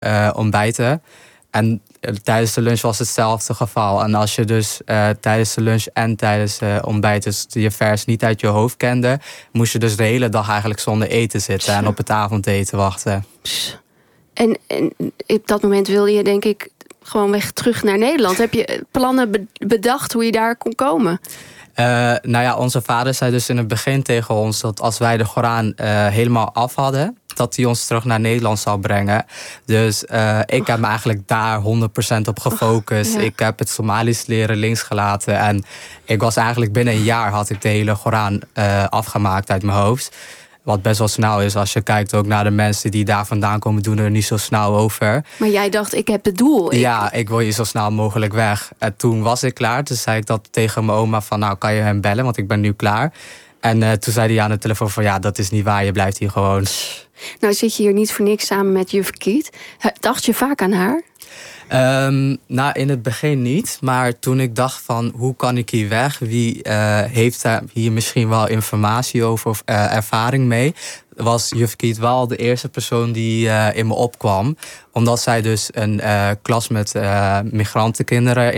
ontbijten. En tijdens de lunch was hetzelfde geval. En als je dus tijdens de lunch en tijdens ontbijt dus je vers niet uit je hoofd kende, moest je dus de hele dag eigenlijk zonder eten zitten en op het avondeten wachten. En op dat moment wilde je, denk ik, gewoon weg terug naar Nederland. Heb je plannen bedacht hoe je daar kon komen? Onze vader zei dus in het begin tegen ons dat als wij de Koran helemaal af hadden, dat hij ons terug naar Nederland zou brengen. Dus ik heb me eigenlijk daar 100% op gefocust. Ik heb het Somalisch leren links gelaten. En ik was eigenlijk binnen een jaar had ik de hele Koran afgemaakt uit mijn hoofd. Wat best wel snel is. Als je kijkt ook naar de mensen die daar vandaan komen, doen er niet zo snel over. Maar jij dacht, ik heb het doel. Ja, ik wil hier zo snel mogelijk weg. En toen was ik klaar. Toen zei ik dat tegen mijn oma van, nou, kan je hem bellen? Want ik ben nu klaar. En toen zei hij aan de telefoon van, ja, dat is niet waar. Je blijft hier gewoon. Nou zit je hier niet voor niks samen met juf Kiet. Dacht je vaak aan haar? In het begin niet. Maar toen ik dacht van, hoe kan ik hier weg? Wie heeft daar hier misschien wel informatie over of ervaring mee? Was juf Kiet wel de eerste persoon die in me opkwam. Omdat zij dus een klas met migrantenkinderen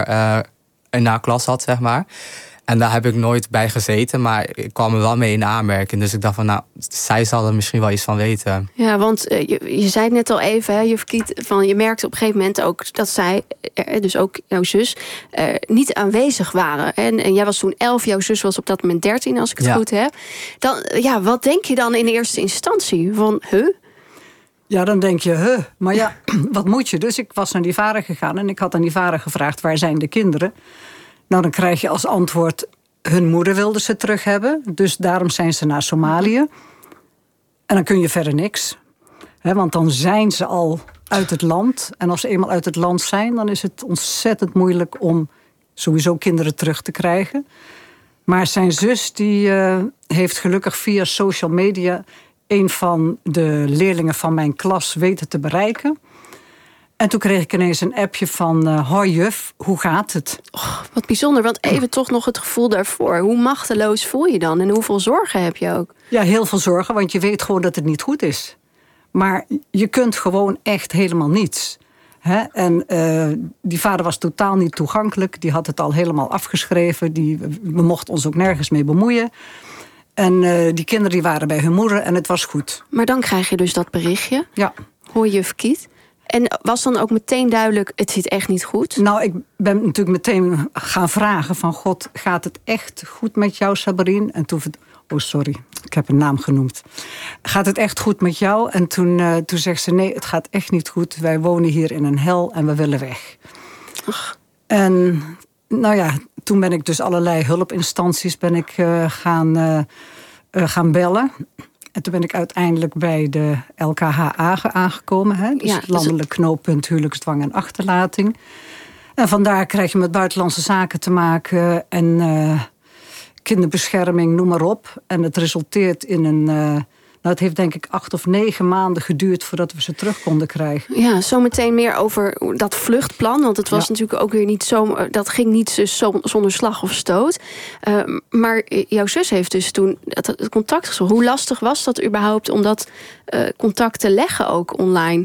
in haar klas had, zeg maar. En daar heb ik nooit bij gezeten, maar ik kwam er wel mee in aanmerking. Dus ik dacht van, nou, zij zal er misschien wel iets van weten. Ja, want je zei het net al even, hè, juf Kiet, van je merkte op een gegeven moment ook dat zij, dus ook jouw zus, niet aanwezig waren. En jij was toen 11, jouw zus was op dat moment 13, als ik het goed heb. Dan, wat denk je dan in eerste instantie? Van, Ja, dan denk je, maar ja, wat moet je? Dus ik was naar die vader gegaan en ik had aan die vader gevraagd, waar zijn de kinderen? Nou, dan krijg je als antwoord, hun moeder wilde ze terug hebben. Dus daarom zijn ze naar Somalië. En dan kun je verder niks. Want dan zijn ze al uit het land. En als ze eenmaal uit het land zijn, dan is het ontzettend moeilijk om sowieso kinderen terug te krijgen. Maar zijn zus, die heeft gelukkig via social media een van de leerlingen van mijn klas weten te bereiken. En toen kreeg ik ineens een appje van, hoi juf, hoe gaat het? Wat bijzonder, want even toch nog het gevoel daarvoor. Hoe machteloos voel je dan en hoeveel zorgen heb je ook? Ja, heel veel zorgen, want je weet gewoon dat het niet goed is. Maar je kunt gewoon echt helemaal niets. En die vader was totaal niet toegankelijk. Die had het al helemaal afgeschreven. We mochten ons ook nergens mee bemoeien. En die kinderen die waren bij hun moeder en het was goed. Maar dan krijg je dus dat berichtje. Ja. Hoor juf Kiet. En was dan ook meteen duidelijk, het zit echt niet goed? Nou, ik ben natuurlijk meteen gaan vragen van God, gaat het echt goed met jou, Sabrine? En toen, ik heb een naam genoemd. Gaat het echt goed met jou? En toen zegt ze, nee, het gaat echt niet goed. Wij wonen hier in een hel en we willen weg. Ach. En nou ja, toen ben ik dus allerlei hulpinstanties gaan bellen. En toen ben ik uiteindelijk bij de LKHA aangekomen. Dus het landelijk knooppunt huwelijksdwang en achterlating. En vandaar krijg je met buitenlandse zaken te maken en kinderbescherming, noem maar op. En het resulteert in een... het heeft denk ik 8 of 9 maanden geduurd voordat we ze terug konden krijgen. Ja, zometeen meer over dat vluchtplan. Want het was natuurlijk ook weer niet zo... Dat ging niet zonder slag of stoot. Maar jouw zus heeft dus toen het contact gezocht. Hoe lastig was dat überhaupt om dat contact te leggen ook online?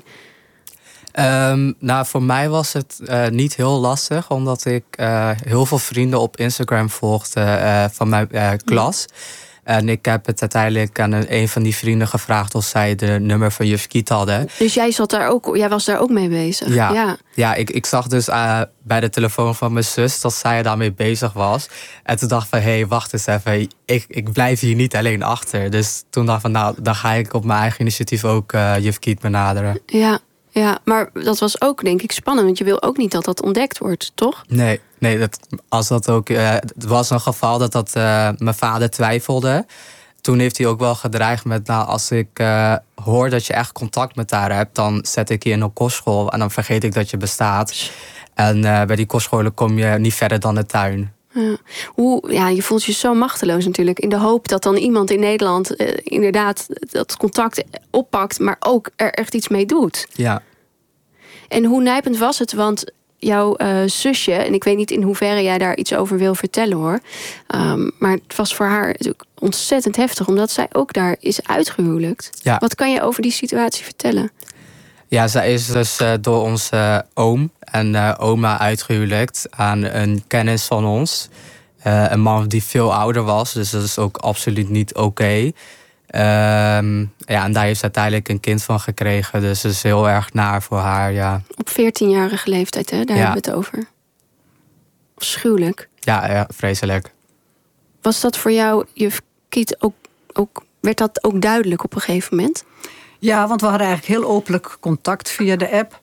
Voor mij was het niet heel lastig. Omdat ik heel veel vrienden op Instagram volgde van mijn klas. En ik heb het uiteindelijk aan een van die vrienden gevraagd of zij de nummer van juf Kiet hadden. Dus jij was daar ook mee bezig? Ja, ik zag dus bij de telefoon van mijn zus dat zij daarmee bezig was. En toen dacht ik van, hé, wacht eens even. Ik blijf hier niet alleen achter. Dus toen dacht ik van, nou, dan ga ik op mijn eigen initiatief ook juf Kiet benaderen. Ja, maar dat was ook, denk ik, spannend. Want je wil ook niet dat dat ontdekt wordt, toch? Nee, het was een geval dat mijn vader twijfelde. Toen heeft hij ook wel gedreigd met, nou, als ik hoor dat je echt contact met haar hebt, dan zet ik je in een kostschool en dan vergeet ik dat je bestaat. En bij die kostscholen kom je niet verder dan de tuin. Ja, je voelt je zo machteloos natuurlijk. In de hoop dat dan iemand in Nederland inderdaad dat contact oppakt, maar ook er echt iets mee doet. Ja. En hoe nijpend was het? Want jouw zusje, en ik weet niet in hoeverre jij daar iets over wil vertellen hoor. Maar het was voor haar natuurlijk ontzettend heftig, omdat zij ook daar is uitgehuwelijkt. Ja. Wat kan je over die situatie vertellen? Ja, zij is dus door onze oom en oma uitgehuwelijkt aan een kennis van ons. Een man die veel ouder was, dus dat is ook absoluut niet oké. Ja, en daar heeft ze uiteindelijk een kind van gekregen. Dus het is heel erg naar voor haar, ja. Op 14-jarige leeftijd, hè? Daar hebben we het over. Afschuwelijk. Ja, vreselijk. Was dat voor jou, juf Kiet, ook werd dat ook duidelijk op een gegeven moment? Ja, want we hadden eigenlijk heel openlijk contact via de app.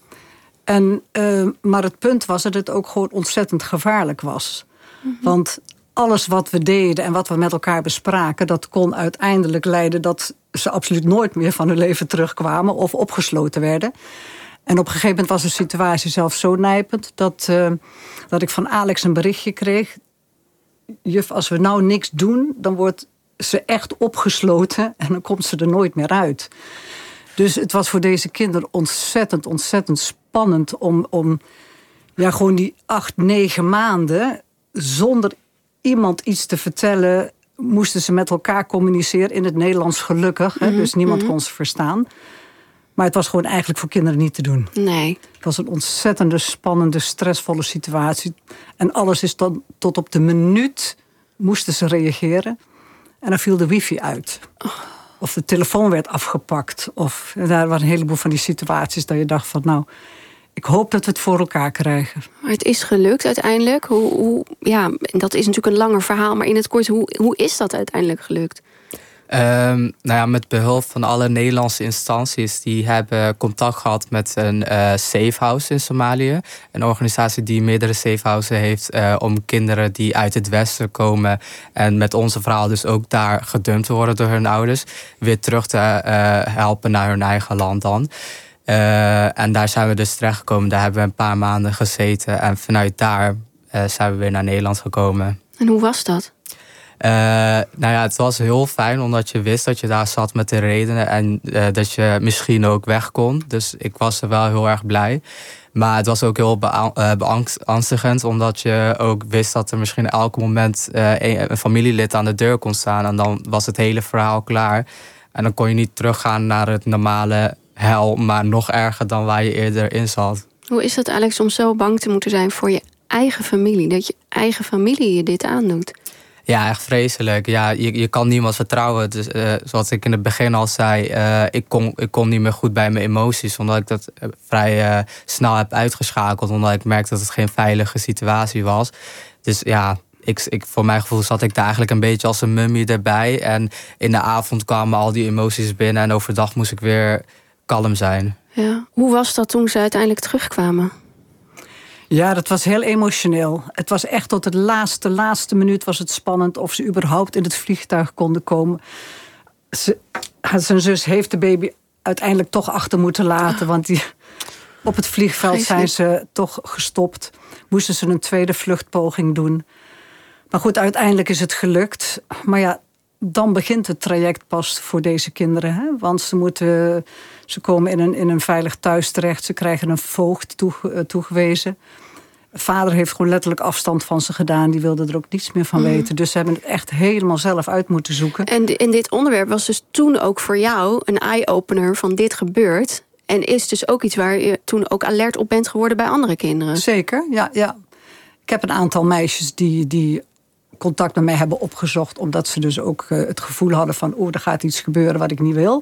Maar het punt was dat het ook gewoon ontzettend gevaarlijk was. Mm-hmm. Want alles wat we deden en wat we met elkaar bespraken, dat kon uiteindelijk leiden dat ze absoluut nooit meer van hun leven terugkwamen of opgesloten werden. En op een gegeven moment was de situatie zelfs zo nijpend dat ik van Alex een berichtje kreeg. Juf, als we nou niks doen, dan wordt ze echt opgesloten en dan komt ze er nooit meer uit. Dus het was voor deze kinderen ontzettend spannend om gewoon die 8-9 maanden zonder iemand iets te vertellen, moesten ze met elkaar communiceren in het Nederlands, gelukkig. Hè, dus niemand kon ze verstaan. Maar het was gewoon eigenlijk voor kinderen niet te doen. Nee. Het was een ontzettende, spannende, stressvolle situatie. En alles is dan tot op de minuut moesten ze reageren. En dan viel de wifi uit. Of de telefoon werd afgepakt. Of daar waren een heleboel van die situaties dat je dacht van, nou, ik hoop dat we het voor elkaar krijgen. Maar het is gelukt uiteindelijk. Ja, dat is natuurlijk een langer verhaal. Maar in het kort, hoe is dat uiteindelijk gelukt? Nou ja, met behulp van alle Nederlandse instanties. Die hebben contact gehad met een safe house in Somalië. Een organisatie die meerdere safe houses heeft om kinderen die uit het westen komen en met onze verhaal dus ook daar gedumpt worden door hun ouders, weer terug te helpen naar hun eigen land dan. En daar zijn we dus terechtgekomen. Daar hebben we een paar maanden gezeten. En vanuit daar zijn we weer naar Nederland gekomen. En hoe was dat? Nou ja, het was heel fijn omdat je wist dat je daar zat met de redenen en dat je misschien ook weg kon. Dus ik was er wel heel erg blij. Maar het was ook heel beangstigend omdat je ook wist dat er misschien elk moment een familielid aan de deur kon staan. En dan was het hele verhaal klaar. En dan kon je niet teruggaan naar het normale hel, maar nog erger dan waar je eerder in zat. Hoe is het, Alex, om zo bang te moeten zijn voor je eigen familie? Dat je eigen familie je dit aandoet? Ja, echt vreselijk. Ja, je kan niemand vertrouwen. Dus, zoals ik in het begin al zei, ik kon niet meer goed bij mijn emoties. Omdat ik dat vrij snel heb uitgeschakeld. Omdat ik merkte dat het geen veilige situatie was. Dus ja, voor mijn gevoel zat ik daar eigenlijk een beetje als een mummie erbij. En in de avond kwamen al die emoties binnen. En overdag moest ik weer kalm zijn. Ja. Hoe was dat toen ze uiteindelijk terugkwamen? Ja, dat was heel emotioneel. Het was echt tot het laatste minuut was het spannend of ze überhaupt in het vliegtuig konden komen. Zijn zus heeft de baby uiteindelijk toch achter moeten laten. Want op het vliegveld zijn ze toch gestopt. Moesten ze een tweede vluchtpoging doen. Maar goed, uiteindelijk is het gelukt. Maar ja, dan begint het traject pas voor deze kinderen. Hè? Want ze komen in een veilig thuis terecht. Ze krijgen een voogd toegewezen. Vader heeft gewoon letterlijk afstand van ze gedaan. Die wilde er ook niets meer van weten. Dus ze hebben het echt helemaal zelf uit moeten zoeken. En dit onderwerp was dus toen ook voor jou een eye-opener van dit gebeurt. En is dus ook iets waar je toen ook alert op bent geworden bij andere kinderen. Zeker, ja. Ik heb een aantal meisjes die contact met mij hebben opgezocht. Omdat ze dus ook het gevoel hadden van, er gaat iets gebeuren wat ik niet wil.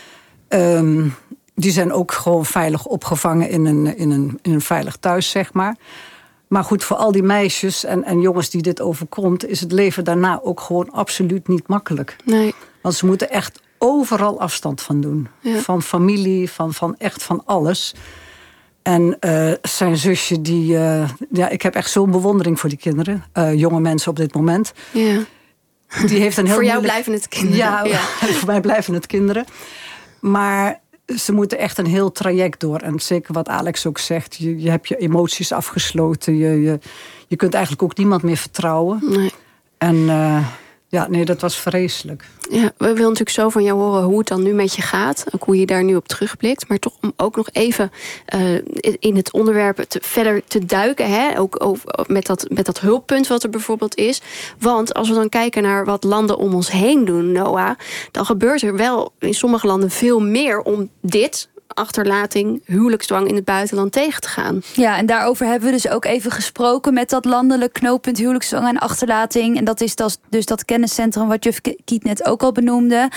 Die zijn ook gewoon veilig opgevangen in een veilig thuis, zeg maar. Maar goed, voor al die meisjes en jongens die dit overkomt, is het leven daarna ook gewoon absoluut niet makkelijk. Nee. Want ze moeten echt overal afstand van doen. Ja. Van familie, van alles. En zijn zusje, ik heb echt zo'n bewondering voor die kinderen. Jonge mensen op dit moment. Ja. Die heeft een heel voor jou blijven het kinderen. Ja, voor mij blijven het kinderen. Maar ze moeten echt een heel traject door. En zeker wat Alex ook zegt. Je hebt je emoties afgesloten. Je kunt eigenlijk ook niemand meer vertrouwen. Nee. En dat was vreselijk. Ja, we willen natuurlijk zo van jou horen hoe het dan nu met je gaat. Ook hoe je daar nu op terugblikt. Maar toch om ook nog even in het onderwerp verder te duiken. Hè? Ook met dat hulppunt wat er bijvoorbeeld is. Want als we dan kijken naar wat landen om ons heen doen, Noah, dan gebeurt er wel in sommige landen veel meer om dit achterlating, huwelijksdwang in het buitenland tegen te gaan. Ja, en daarover hebben we dus ook even gesproken met dat landelijk knooppunt huwelijksdwang en achterlating. En dat is dus dat kenniscentrum wat juf Kiet net ook al benoemde.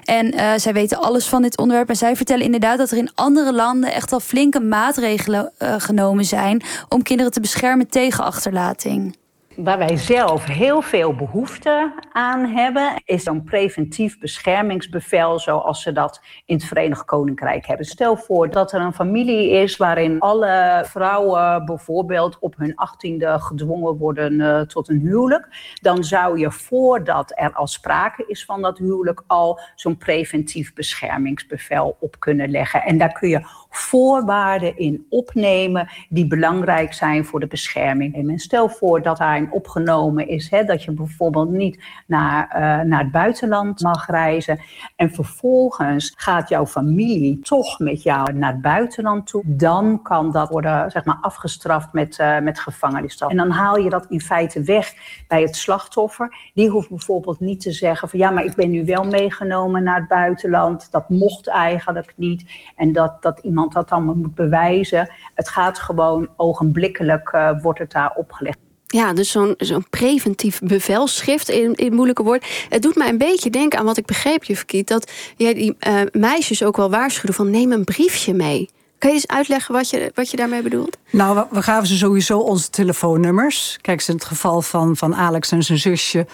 En zij weten alles van dit onderwerp. En zij vertellen inderdaad dat er in andere landen echt al flinke maatregelen genomen zijn om kinderen te beschermen tegen achterlating. Waar wij zelf heel veel behoefte aan hebben, is zo'n preventief beschermingsbevel zoals ze dat in het Verenigd Koninkrijk hebben. Stel voor dat er een familie is waarin alle vrouwen bijvoorbeeld op hun 18e gedwongen worden tot een huwelijk. Dan zou je voordat er al sprake is van dat huwelijk al zo'n preventief beschermingsbevel op kunnen leggen. En daar kun je voorwaarden in opnemen die belangrijk zijn voor de bescherming. En stel voor dat daarin opgenomen is dat je bijvoorbeeld niet naar het buitenland mag reizen. En vervolgens gaat jouw familie toch met jou naar het buitenland toe. Dan kan dat worden afgestraft met gevangenisstraf. En dan haal je dat in feite weg bij het slachtoffer. Die hoeft bijvoorbeeld niet te zeggen van ja, maar ik ben nu wel meegenomen naar het buitenland. Dat mocht eigenlijk niet. En dat iemand dat dan moet bewijzen. Het gaat gewoon ogenblikkelijk wordt het daar opgelegd. Ja, dus zo'n preventief bevelschrift in moeilijke woorden. Het doet mij een beetje denken aan wat ik begreep, juf Kiet, dat jij die meisjes ook wel waarschuwde van neem een briefje mee. Kan je eens uitleggen wat je daarmee bedoelt? Nou, we gaven ze sowieso onze telefoonnummers. Kijk, in het geval van Alex en zijn zusje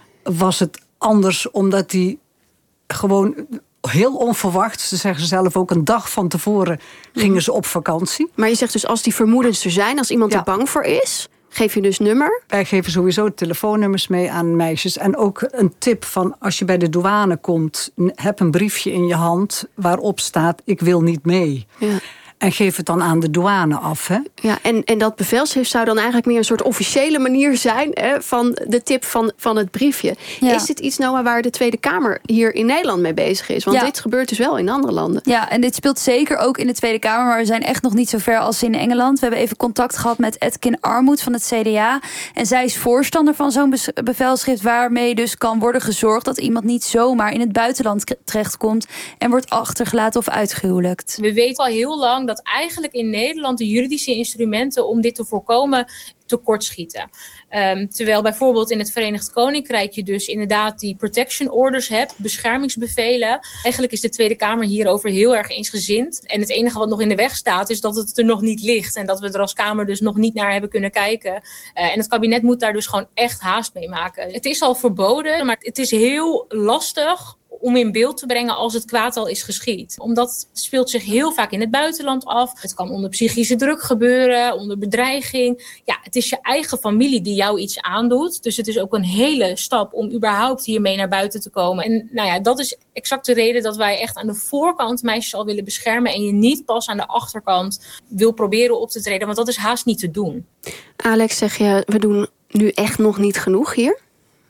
was het anders, omdat die gewoon heel onverwacht, ze zeggen zelf ook een dag van tevoren, gingen ze op vakantie. Maar je zegt dus als die vermoedens er zijn, als iemand er bang voor is, geef je dus nummer? Wij geven sowieso telefoonnummers mee aan meisjes. En ook een tip van als je bij de douane komt, heb een briefje in je hand waarop staat ik wil niet mee. Ja. En geef het dan aan de douane af. Hè? Ja, en dat bevelschrift zou dan eigenlijk meer een soort officiële manier zijn van de tip van het briefje. Ja. Is dit iets nou waar de Tweede Kamer hier in Nederland mee bezig is? Want dit gebeurt dus wel in andere landen. Ja, en dit speelt zeker ook in de Tweede Kamer, maar we zijn echt nog niet zo ver als in Engeland. We hebben even contact gehad met Etkin Armoed van het CDA. En zij is voorstander van zo'n bevelschrift waarmee dus kan worden gezorgd dat iemand niet zomaar in het buitenland terechtkomt en wordt achtergelaten of uitgehuwelijkt. We weten al heel lang dat eigenlijk in Nederland de juridische instrumenten om dit te voorkomen tekortschieten. Terwijl bijvoorbeeld in het Verenigd Koninkrijk je dus inderdaad die protection orders hebt, beschermingsbevelen. Eigenlijk is de Tweede Kamer hierover heel erg eensgezind. En het enige wat nog in de weg staat is dat het er nog niet ligt. En dat we er als Kamer dus nog niet naar hebben kunnen kijken. En het kabinet moet daar dus gewoon echt haast mee maken. Het is al verboden, maar het is heel lastig om in beeld te brengen als het kwaad al is geschied. Omdat het speelt zich heel vaak in het buitenland af. Het kan onder psychische druk gebeuren, onder bedreiging. Ja, het is je eigen familie die jou iets aandoet. Dus het is ook een hele stap om überhaupt hiermee naar buiten te komen. En nou ja, dat is exact de reden dat wij echt aan de voorkant meisjes al willen beschermen en je niet pas aan de achterkant wil proberen op te treden. Want dat is haast niet te doen. Alex, zeg je, we doen nu echt nog niet genoeg hier?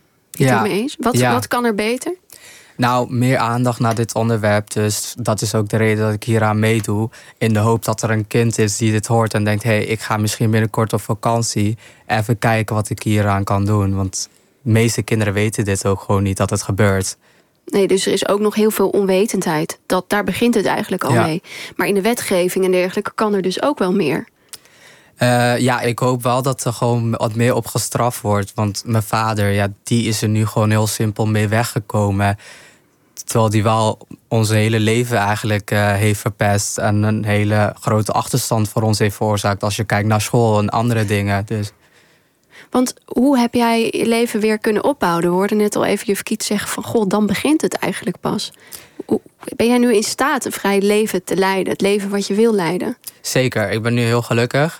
Ja. Mee eens? Wat kan er beter? Nou, meer aandacht naar dit onderwerp. Dus dat is ook de reden dat ik hieraan meedoe. In de hoop dat er een kind is die dit hoort en denkt, hey, ik ga misschien binnenkort op vakantie. Even kijken wat ik hieraan kan doen. Want de meeste kinderen weten dit ook gewoon niet, dat het gebeurt. Nee, dus er is ook nog heel veel onwetendheid. Daar begint het eigenlijk al mee. Maar in de wetgeving en dergelijke kan er dus ook wel meer. Ja, ik hoop wel dat er gewoon wat meer op gestraft wordt. Want mijn vader, die is er nu gewoon heel simpel mee weggekomen. Terwijl die wel ons hele leven eigenlijk heeft verpest. En een hele grote achterstand voor ons heeft veroorzaakt. Als je kijkt naar school en andere dingen. Dus. Want hoe heb jij je leven weer kunnen opbouwen? We hoorden net al even juf Kiet zeggen van, goh, dan begint het eigenlijk pas. Ben jij nu in staat een vrij leven te leiden? Het leven wat je wil leiden? Zeker, ik ben nu heel gelukkig.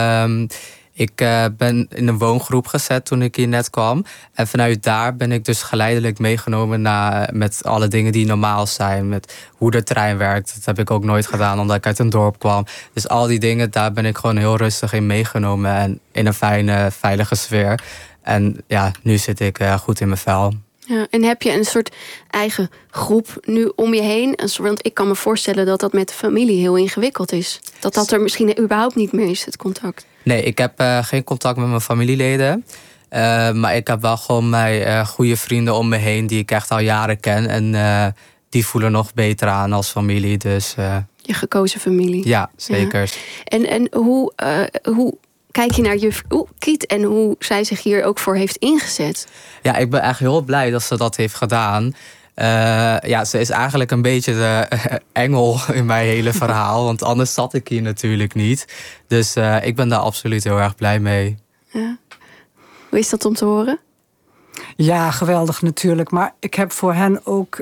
Ik ben in een woongroep gezet toen ik hier net kwam. En vanuit daar ben ik dus geleidelijk meegenomen met alle dingen die normaal zijn. Met hoe de trein werkt. Dat heb ik ook nooit gedaan omdat ik uit een dorp kwam. Dus al die dingen, daar ben ik gewoon heel rustig in meegenomen. En in een fijne, veilige sfeer. En ja, nu zit ik goed in mijn vel. Ja, en heb je een soort eigen groep nu om je heen? Want ik kan me voorstellen dat dat met de familie heel ingewikkeld is. Dat er misschien überhaupt niet meer is, het contact. Nee, ik heb geen contact met mijn familieleden. Maar ik heb wel gewoon mijn goede vrienden om me heen die ik echt al jaren ken. En die voelen nog beter aan als familie. Dus, Je gekozen familie. Ja, zeker. Ja. En hoe kijk je naar juf Kiet en hoe zij zich hier ook voor heeft ingezet? Ja, ik ben echt heel blij dat ze dat heeft gedaan. Ze is eigenlijk een beetje de engel in mijn hele verhaal. Want anders zat ik hier natuurlijk niet. Dus ik ben daar absoluut heel erg blij mee. Ja. Hoe is dat om te horen? Ja, geweldig natuurlijk. Maar ik heb voor hen ook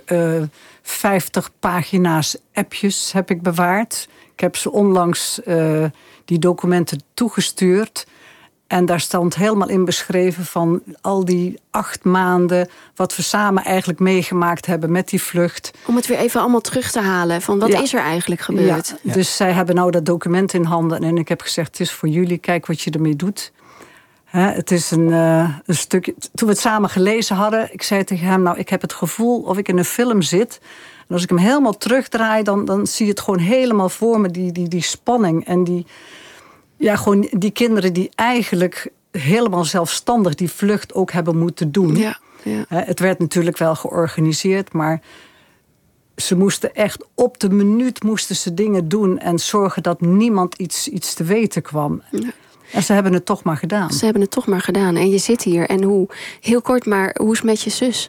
50 pagina's appjes heb ik bewaard. Ik heb ze onlangs die documenten toegestuurd. En daar stond helemaal in beschreven van al die 8 maanden... wat we samen eigenlijk meegemaakt hebben met die vlucht. Om het weer even allemaal terug te halen. Van wat is er eigenlijk gebeurd? Ja. Dus zij hebben nou dat document in handen. En ik heb gezegd, het is voor jullie, kijk wat je ermee doet. Het is een stukje... Toen we het samen gelezen hadden, ik zei tegen hem... nou, ik heb het gevoel of ik in een film zit. En als ik hem helemaal terugdraai, dan zie je het gewoon helemaal voor me. Die spanning en gewoon die kinderen die eigenlijk helemaal zelfstandig die vlucht ook hebben moeten doen. Ja. Het werd natuurlijk wel georganiseerd, maar ze moesten echt op de minuut moesten ze dingen doen en zorgen dat niemand iets te weten kwam. Ja. En ze hebben het toch maar gedaan. Ze hebben het toch maar gedaan. En je zit hier. En heel kort maar, hoe is het met je zus?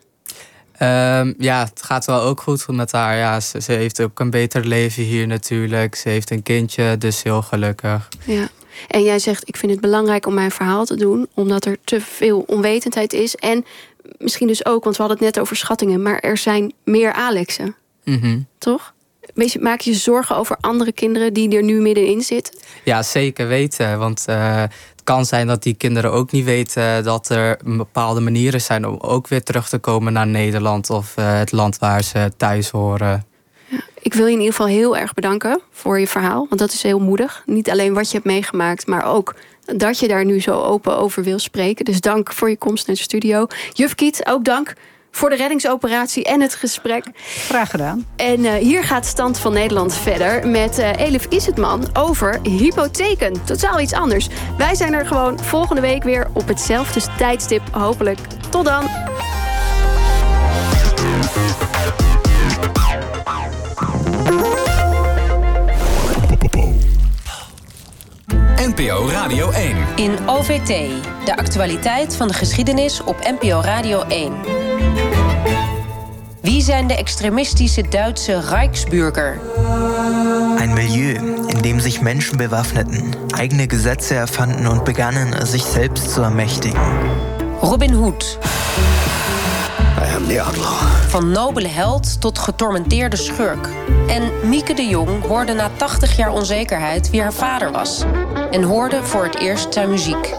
Het gaat wel ook goed met haar. Ja, ze heeft ook een beter leven hier natuurlijk. Ze heeft een kindje, dus heel gelukkig. Ja. En jij zegt, ik vind het belangrijk om mijn verhaal te doen... omdat er te veel onwetendheid is. En misschien dus ook, want we hadden het net over schattingen... maar er zijn meer Alexen. Mm-hmm. Toch? Maak je zorgen over andere kinderen die er nu middenin zitten? Ja, zeker weten. Want het kan zijn dat die kinderen ook niet weten... dat er bepaalde manieren zijn om ook weer terug te komen naar Nederland... of het land waar ze thuis horen. Ja, ik wil je in ieder geval heel erg bedanken voor je verhaal. Want dat is heel moedig. Niet alleen wat je hebt meegemaakt, maar ook dat je daar nu zo open over wil spreken. Dus dank voor je komst naar de studio. Juf Kiet, ook dank voor de reddingsoperatie en het gesprek. Graag gedaan. En hier gaat Stand van Nederland verder met Elif Isetman over hypotheken. Totaal iets anders. Wij zijn er gewoon volgende week weer op hetzelfde tijdstip. Hopelijk. Tot dan. NPO Radio 1. In OVT, de actualiteit van de geschiedenis op NPO Radio 1. Wie zijn de extremistische Duitse Reichsbürger? Ein Milieu, in dem sich Menschen bewaffneten, eigene Gesetze erfanden und begannen, sich selbst zu ermächtigen. Robin Hood. I am the outlaw. Van nobele held tot getormenteerde schurk. En Mieke de Jong hoorde na 80 jaar onzekerheid wie haar vader was. En hoorde voor het eerst zijn muziek.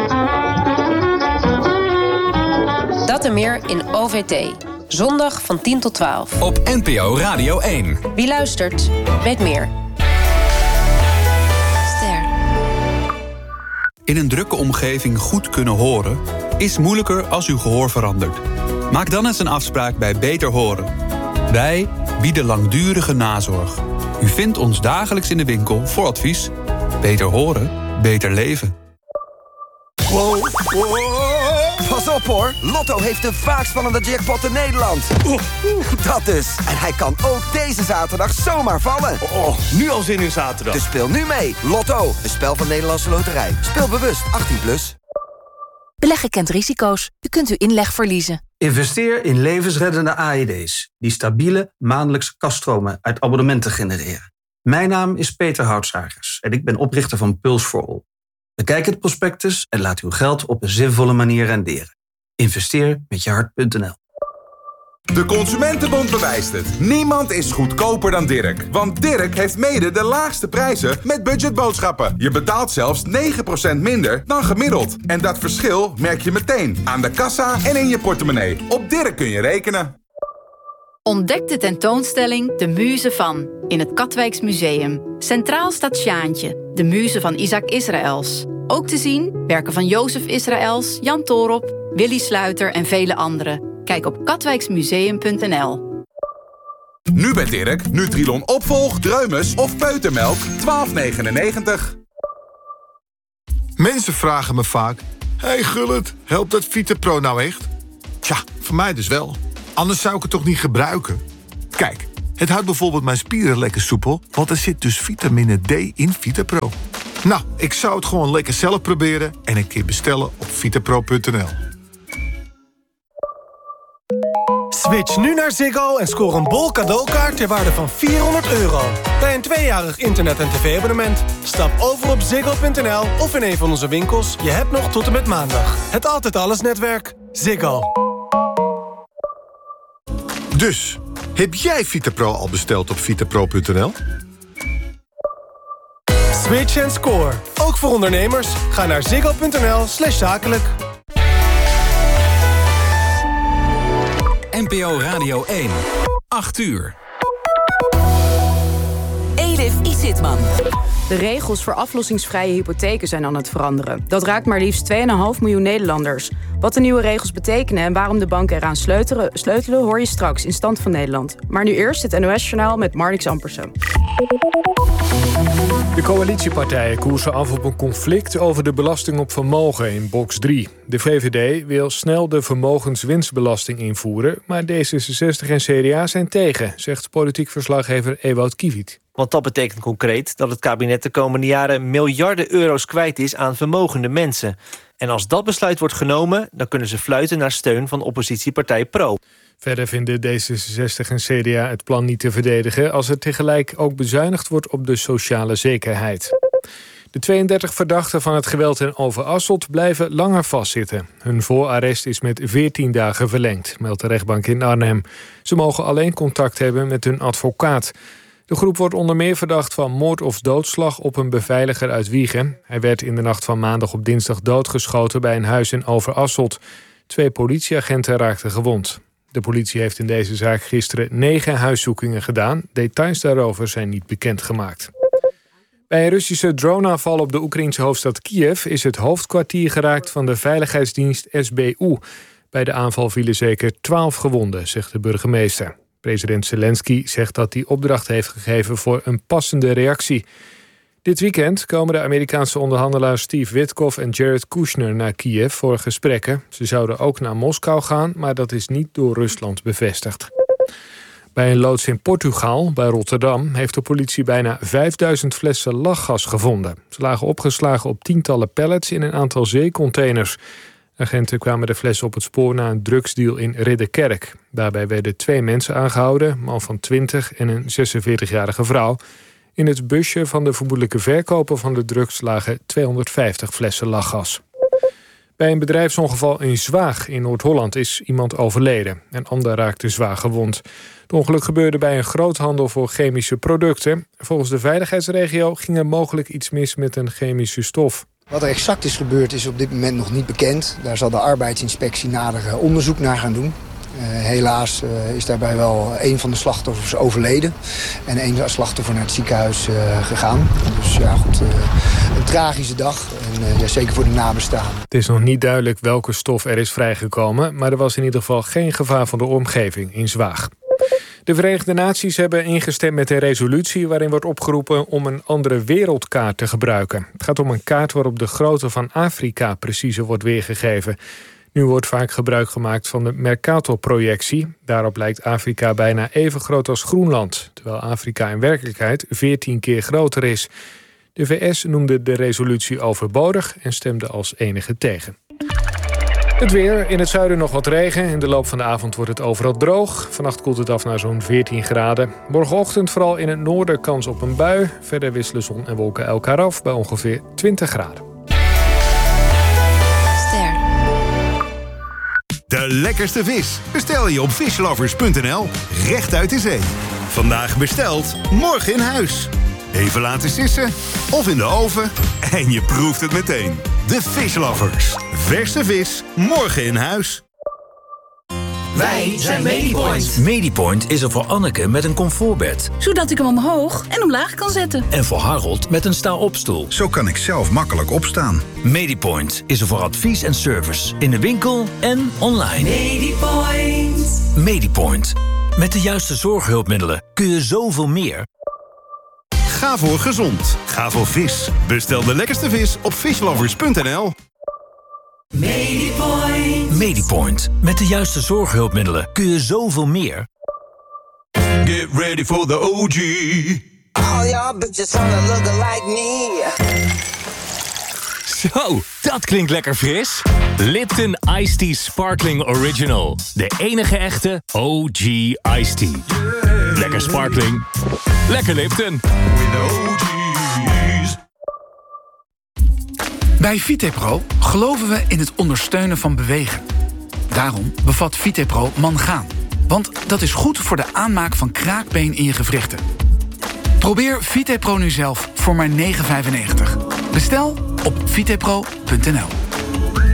Dat en meer in OVT. Zondag van 10 tot 12. Op NPO Radio 1. Wie luistert, weet meer. Ster. In een drukke omgeving goed kunnen horen is moeilijker als uw gehoor verandert. Maak dan eens een afspraak bij Beter Horen. Wij bieden langdurige nazorg. U vindt ons dagelijks in de winkel voor advies. Beter horen, beter leven. Wow. Pas op hoor, Lotto heeft de vaakst spannende jackpot in Nederland. Dat dus. En hij kan ook deze zaterdag zomaar vallen. Nu al zin in zaterdag. Dus speel nu mee. Lotto, een spel van Nederlandse Loterij. Speel bewust, 18+. Beleggen kent risico's. U kunt uw inleg verliezen. Investeer in levensreddende AED's... die stabiele maandelijkse kaststromen uit abonnementen genereren. Mijn naam is Peter Houtsagers en ik ben oprichter van Pulse for All. Bekijk het prospectus en laat uw geld op een zinvolle manier renderen. Investeer met je hart.nl. De Consumentenbond bewijst het. Niemand is goedkoper dan Dirk. Want Dirk heeft mede de laagste prijzen met budgetboodschappen. Je betaalt zelfs 9% minder dan gemiddeld. En dat verschil merk je meteen aan de kassa en in je portemonnee. Op Dirk kun je rekenen. Ontdek de tentoonstelling De Muze van in het Katwijks Museum. Centraal staat Sjaantje, de muze van Isaac Israëls. Ook te zien werken van Jozef Israëls, Jan Toorop, Willy Sluiter en vele anderen. Kijk op katwijksmuseum.nl. Nu bij Dirk, Nutrilon opvolg, dreumes of peutermelk, $12,99. Mensen vragen me vaak: hey Gullit, helpt dat VitaPro nou echt? Tja, voor mij dus wel. Anders zou ik het toch niet gebruiken? Kijk, Het houdt bijvoorbeeld mijn spieren lekker soepel, want er zit dus vitamine D in VitaPro. Nou, ik zou het gewoon lekker zelf proberen en een keer bestellen op vitapro.nl. Switch nu naar Ziggo en scoor een bol cadeaukaart ter waarde van €400 bij een 2-jarig internet- en tv-abonnement. Stap over op ziggo.nl of in een van onze winkels. Je hebt nog tot en met maandag. Het Altijd Alles netwerk. Ziggo. Dus, heb jij VitaPro al besteld op vitapro.nl? Switch en score. Ook voor ondernemers. Ga naar ziggo.nl/zakelijk. NPO Radio 1. 8 uur. Elif Isitman. De regels voor aflossingsvrije hypotheken zijn aan het veranderen. Dat raakt maar liefst 2,5 miljoen Nederlanders. Wat de nieuwe regels betekenen en waarom de banken eraan sleutelen... hoor je straks in Stand van Nederland. Maar nu eerst het NOS-journaal met Marnix Ampersen. De coalitiepartijen koersen af op een conflict over de belasting op vermogen in box 3. De VVD wil snel de vermogenswinstbelasting invoeren... maar D66 en CDA zijn tegen, zegt politiek verslaggever Ewout Kiewiet. Want dat betekent concreet dat het kabinet de komende jaren miljarden euro's kwijt is aan vermogende mensen. En als dat besluit wordt genomen, dan kunnen ze fluiten naar steun van oppositiepartij Pro. Verder vinden D66 en CDA het plan niet te verdedigen... als er tegelijk ook bezuinigd wordt op de sociale zekerheid. De 32 verdachten van het geweld in Overasselt blijven langer vastzitten. Hun voorarrest is met 14 dagen verlengd, meldt de rechtbank in Arnhem. Ze mogen alleen contact hebben met hun advocaat. De groep wordt onder meer verdacht van moord of doodslag op een beveiliger uit Wijchen. Hij werd in de nacht van maandag op dinsdag doodgeschoten bij een huis in Overasselt. 2 politieagenten raakten gewond. De politie heeft in deze zaak gisteren 9 huiszoekingen gedaan. Details daarover zijn niet bekendgemaakt. Bij een Russische droneaanval op de Oekraïnse hoofdstad Kiev... is het hoofdkwartier geraakt van de veiligheidsdienst SBU. Bij de aanval vielen zeker 12 gewonden, zegt de burgemeester. President Zelensky zegt dat hij opdracht heeft gegeven voor een passende reactie. Dit weekend komen de Amerikaanse onderhandelaars Steve Witkoff en Jared Kushner naar Kiev voor gesprekken. Ze zouden ook naar Moskou gaan, maar dat is niet door Rusland bevestigd. Bij een loods in Portugal, bij Rotterdam, heeft de politie bijna 5000 flessen lachgas gevonden. Ze lagen opgeslagen op tientallen pallets in een aantal zeecontainers. Agenten kwamen de flessen op het spoor na een drugsdeal in Ridderkerk. Daarbij werden 2 mensen aangehouden, een man van 20 en een 46-jarige vrouw. In het busje van de vermoedelijke verkoper van de drugs lagen 250 flessen lachgas. Bij een bedrijfsongeval in Zwaag in Noord-Holland is iemand overleden. Een ander raakte zwaar gewond. Het ongeluk gebeurde bij een groothandel voor chemische producten. Volgens de veiligheidsregio ging er mogelijk iets mis met een chemische stof. Wat er exact is gebeurd is op dit moment nog niet bekend. Daar zal de arbeidsinspectie nader onderzoek naar gaan doen. Helaas is daarbij wel een van de slachtoffers overleden. En 1 slachtoffer naar het ziekenhuis gegaan. Dus ja, goed, een tragische dag. En ja, zeker voor de nabestaanden. Het is nog niet duidelijk welke stof er is vrijgekomen, maar er was in ieder geval geen gevaar voor de omgeving in Zwaag. De Verenigde Naties hebben ingestemd met een resolutie waarin wordt opgeroepen om een andere wereldkaart te gebruiken. Het gaat om een kaart waarop de grootte van Afrika preciezer wordt weergegeven. Nu wordt vaak gebruik gemaakt van de Mercator-projectie. Daarop lijkt Afrika bijna even groot als Groenland, terwijl Afrika in werkelijkheid 14 keer groter is. De VS noemde de resolutie overbodig en stemde als enige tegen. Het weer, in het zuiden nog wat regen. In de loop van de avond wordt het overal droog. Vannacht koelt het af naar zo'n 14 graden. Morgenochtend vooral in het noorden kans op een bui. Verder wisselen zon en wolken elkaar af bij ongeveer 20 graden. De lekkerste vis bestel je op fishlovers.nl, recht uit de zee. Vandaag besteld, morgen in huis. Even laten sissen of in de oven en je proeft het meteen. De Fishlovers. Verse vis, morgen in huis. Wij zijn Medipoint. Medipoint is er voor Anneke met een comfortbed. Zodat ik hem omhoog en omlaag kan zetten. En voor Harold met een sta-opstoel. Zo kan ik zelf makkelijk opstaan. Medipoint is er voor advies en service. In de winkel en online. Medipoint. Medipoint. Met de juiste zorghulpmiddelen kun je zoveel meer. Ga voor gezond. Ga voor vis. Bestel de lekkerste vis op fishlovers.nl. Medipoint. Medipoint. Met de juiste zorghulpmiddelen kun je zoveel meer. Get ready for the OG. All y'all bitches wanna look like me. Zo, dat klinkt lekker fris. Lipton Iced Tea Sparkling Original. De enige echte OG Iced Tea. Lekker sparkling. Lekker Lipton. Bij Vitepro geloven we in het ondersteunen van bewegen. Daarom bevat Vitepro mangaan. Want dat is goed voor de aanmaak van kraakbeen in je gewrichten. Probeer Vitepro nu zelf voor maar €9,95. Bestel op vitepro.nl.